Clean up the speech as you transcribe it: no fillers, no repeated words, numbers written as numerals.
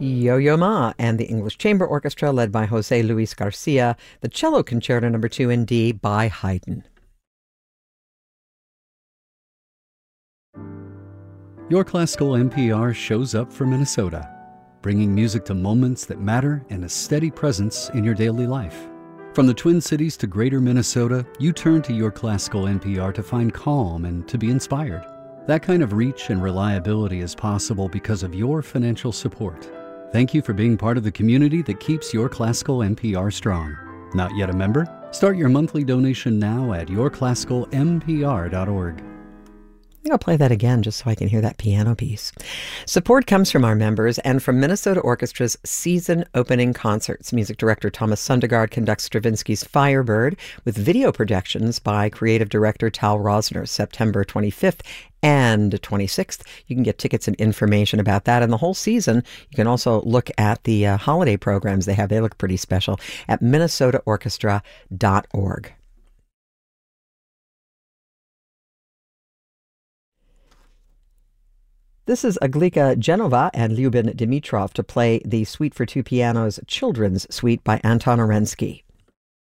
Yo-Yo Ma and the English Chamber Orchestra led by Jose Luis Garcia, the Cello Concerto No. 2 in D by Haydn. Your Classical NPR shows up for Minnesota, bringing music to moments that matter and a steady presence in your daily life. From the Twin Cities to Greater Minnesota, you turn to Your Classical NPR to find calm and to be inspired. That kind of reach and reliability is possible because of your financial support. Thank you for being part of the community that keeps Your Classical NPR strong. Not yet a member? Start your monthly donation now at yourclassicalnpr.org. I'll play that again just so I can hear that piano piece. Support comes from our members and from Minnesota Orchestra's season opening concerts. Music director Thomas Sundergaard conducts Stravinsky's Firebird with video projections by creative director Tal Rosner, September 25th and 26th. You can get tickets and information about that and the whole season. You can also look at the holiday programs they have. They look pretty special at minnesotaorchestra.org. This is Aglika Genova and Lyubin Dimitrov to play the Suite for Two Pianos Children's Suite by Anton Orensky.